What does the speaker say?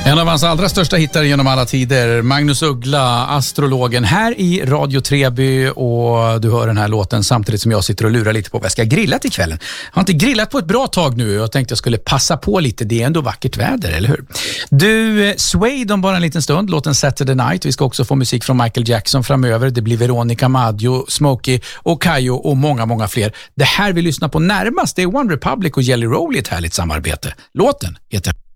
En av hans allra största hittar genom alla tider, Magnus Uggla, astrologen, här i Radio Treby, och du hör den här låten samtidigt som jag sitter och lurar lite på vad jag ska grilla till kvällen. Jag har inte grillat på ett bra tag nu och jag tänkte jag skulle passa på lite, det är ändå vackert väder, eller hur? Du, Suede om bara en liten stund, låten Saturday Night, vi ska också få musik från Michael Jackson framöver, det blir Veronica Maggio, Smokey och Kayo och många fler. Det här vi lyssnar på närmast, det är One Republic och Jelly Roll i ett härligt samarbete. Låten heter